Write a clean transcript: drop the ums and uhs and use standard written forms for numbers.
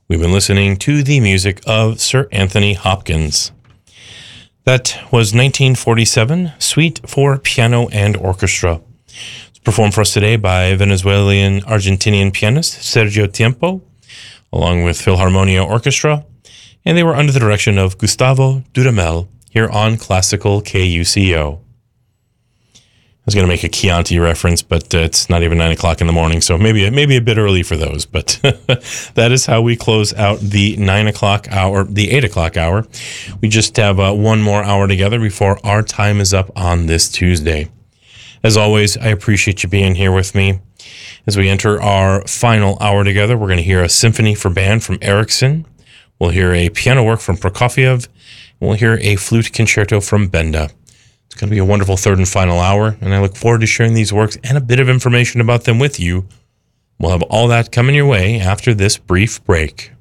We've been listening to the music of Sir Anthony Hopkins. That was 1947, Suite for Piano and Orchestra. It's performed for us today by Venezuelan-Argentinian pianist Sergio Tiempo, along with Philharmonia Orchestra, and they were under the direction of Gustavo Dudamel here on Classical KUCO. I was going to make a Chianti reference, but it's not even 9 o'clock in the morning, so maybe a bit early for those. But that is how we close out the 9 o'clock hour, the 8 o'clock hour. We just have one more hour together before our time is up on this Tuesday. As always, I appreciate you being here with me. As we enter our final hour together, we're going to hear a symphony for band from Erickson. We'll hear a piano work from Prokofiev. And we'll hear a flute concerto from Benda. It's going to be a wonderful third and final hour, and I look forward to sharing these works and a bit of information about them with you. We'll have all that coming your way after this brief break.